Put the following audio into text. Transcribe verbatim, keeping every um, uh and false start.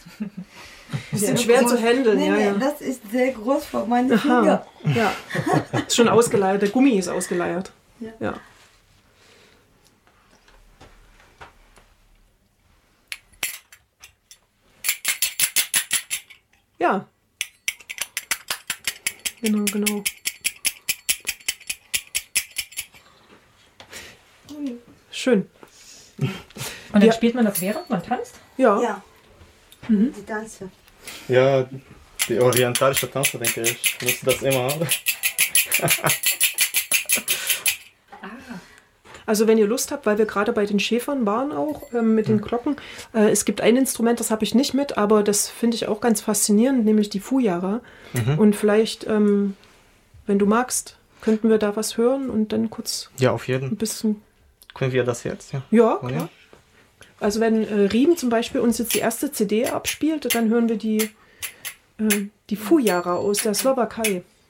Bisschen schwer zu handeln, nee, ja, nee, ja. Das ist sehr groß für meine Finger. Ja, ist schon ausgeleiert. Der Gummi ist ausgeleiert. Ja. Ja. Ja. Genau, genau. Schön. Und dann Ja. spielt man das während man tanzt? Ja. Ja, Mhm. die Tanze. Ja, die orientalische Tänzer, denke ich, nutzt das immer. Also wenn ihr Lust habt, weil wir gerade bei den Schäfern waren auch, ähm, mit den Glocken. Äh, es gibt ein Instrument, das habe ich nicht mit, aber das finde ich auch ganz faszinierend, nämlich die Fujara. Mhm. Und vielleicht, ähm, wenn du magst, könnten wir da was hören und dann kurz Ja, auf ein jeden. bisschen... Können wir das jetzt? Ja. Ja, Oh, klar. ja? Also wenn äh, Riem zum Beispiel uns jetzt die erste C D abspielt, dann hören wir die, äh, die Fujara aus der Slowakei.